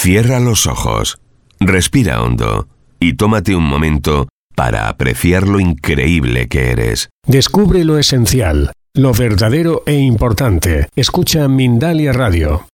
Cierra los ojos, respira hondo y tómate un momento para apreciar lo increíble que eres. Descubre lo esencial, lo verdadero e importante. Escucha Mindalia Radio.